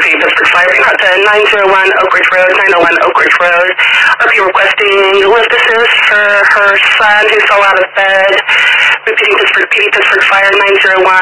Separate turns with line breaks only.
repeat, Pittsburgh Fire, bring out to 901 Oak Ridge Road, 901 Oak Ridge Road. RP requesting lift assist for her son who fell out of bed. Repeating Pittsburgh PD, Pittsburgh Fire, 901